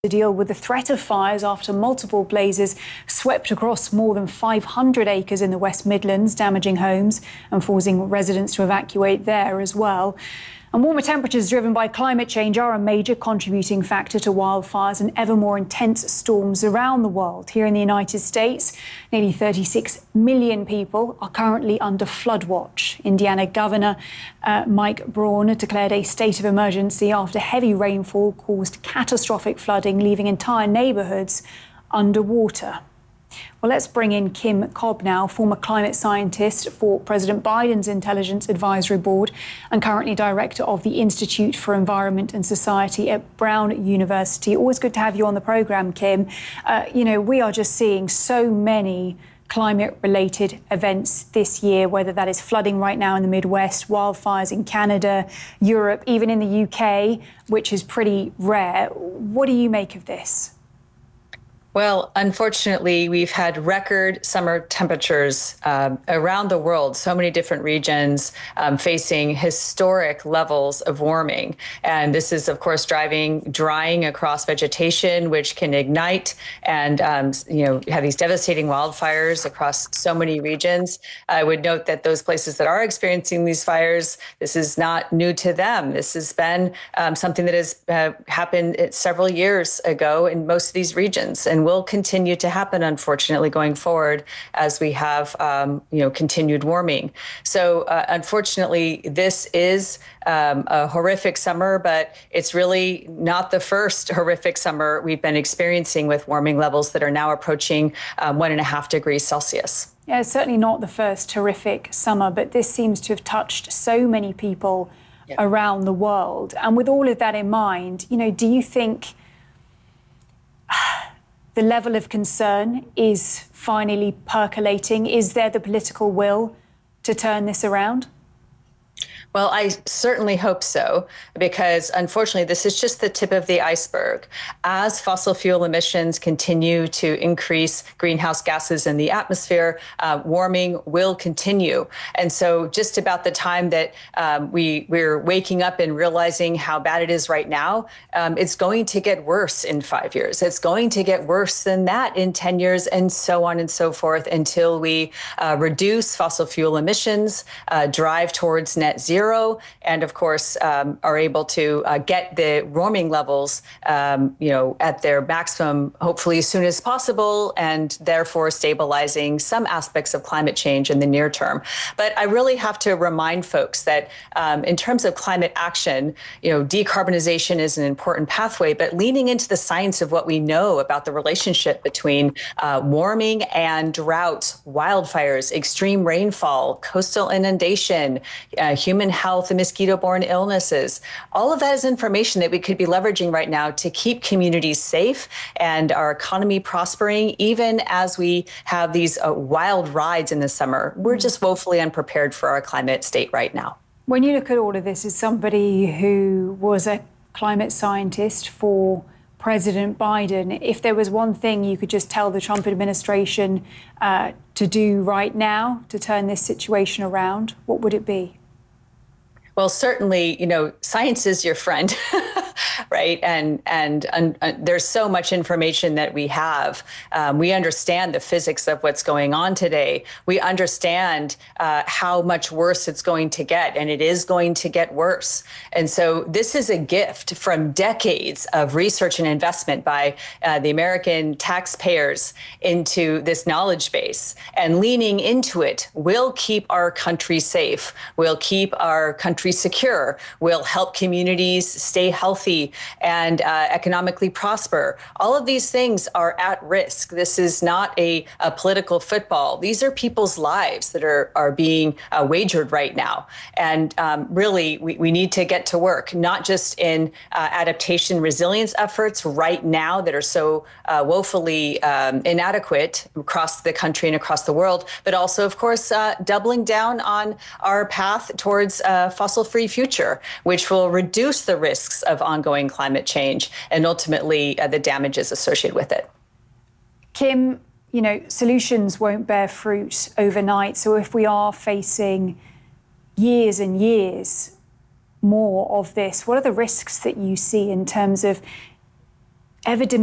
to deal with the threat of fires after multiple blazes swept across more than 500 acres in the West Midlands, damaging homes and forcing residents to evacuate there as well. And warmer temperatures driven by climate change are a major contributing factor to wildfires and ever more intense storms around the world. Here in the United States, nearly 36 million people are currently under flood watch. Indiana Governor Mike Braun declared a state of emergency after heavy rainfall caused catastrophic flooding, leaving entire neighborhoods underwater. Well, let's bring in Kim Cobb now, former climate scientist for President Biden's Intelligence Advisory Board and currently director of the Institute for Environment and Society at Brown University. Always good to have you on the programme, Kim. We are just seeing so many climate-related events this year, whether that is flooding right now in the Midwest, wildfires in Canada, Europe, even in the UK, which is pretty rare. What do you make of this? Well, unfortunately, we've had record summer temperatures around the world, so many different regions facing historic levels of warming. And this is, of course, drying across vegetation, which can ignite and, have these devastating wildfires across so many regions. I would note that those places that are experiencing these fires, this is not new to them. This has been something that has happened several years ago in most of these regions. And will continue to happen, unfortunately, going forward as we have, continued warming. So, unfortunately, this is a horrific summer, but it's really not the first horrific summer we've been experiencing with warming levels that are now approaching 1.5 degrees Celsius. Yeah, it's certainly not the first horrific summer, but this seems to have touched so many people around the world. And with all of that in mind, do you think the level of concern is finally percolating? Is there the political will to turn this around? Well, I certainly hope so, because unfortunately, this is just the tip of the iceberg. As fossil fuel emissions continue to increase greenhouse gases in the atmosphere, warming will continue. And so just about the time that we're waking up and realizing how bad it is right now, it's going to get worse in 5 years. It's going to get worse than that in 10 years, and so on and so forth, until we reduce fossil fuel emissions, drive towards net zero, and of course are able to get the warming levels at their maximum hopefully as soon as possible, and therefore stabilizing some aspects of climate change in the near term. But I really have to remind folks that in terms of climate action, decarbonization is an important pathway, but leaning into the science of what we know about the relationship between warming and drought, wildfires, extreme rainfall, coastal inundation, human health and mosquito-borne illnesses. All of that is information that we could be leveraging right now to keep communities safe and our economy prospering, even as we have these wild rides in the summer. We're just woefully unprepared for our climate state right now. When you look at all of this as somebody who was a climate scientist for President Biden, if there was one thing you could just tell the Trump administration to do right now to turn this situation around, what would it be? Well, certainly, science is your friend, right? And there's so much information that we have. We understand the physics of what's going on today. We understand how much worse it's going to get, and it is going to get worse. And so this is a gift from decades of research and investment by the American taxpayers into this knowledge base. And leaning into it will keep our country safe, will keep our country secure, will help communities stay healthy and economically prosper. All of these things are at risk. This is not a political football. These are people's lives that are being wagered right now. And really, we need to get to work, not just in adaptation resilience efforts right now that are so woefully inadequate across the country and across the world, but also, of course, doubling down on our path towards fossil-free future, which will reduce the risks of ongoing climate change and ultimately the damages associated with it. Kim, solutions won't bear fruit overnight. So if we are facing years and years more of this, what are the risks that you see in terms of ever